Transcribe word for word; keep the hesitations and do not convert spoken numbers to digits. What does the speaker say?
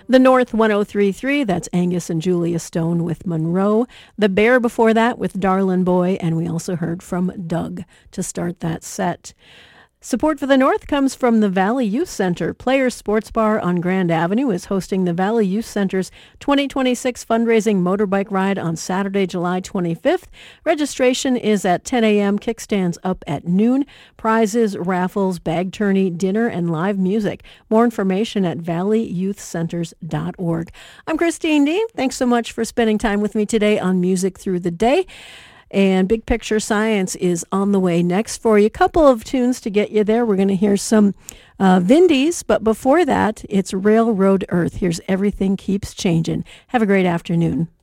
The North one oh three point three, that's Angus and Julia Stone with Monroe. The Bear before that with Darlin' Boy, and we also heard from Doug to start that set. Support for the North comes from the Valley Youth Center. Players Sports Bar on Grand Avenue is hosting the Valley Youth Center's twenty twenty-six fundraising motorbike ride on Saturday, July twenty-fifth. Registration is at ten a.m., kickstands up at noon. Prizes, raffles, bag tourney, dinner, and live music. More information at valley youth centers dot org. I'm Christine Dean. Thanks so much for spending time with me today on Music Through the Day. And Big Picture Science is on the way next for you. A couple of tunes to get you there. We're going to hear some uh, Vindies, but before that, it's Railroad Earth. Here's Everything Keeps Changing. Have a great afternoon.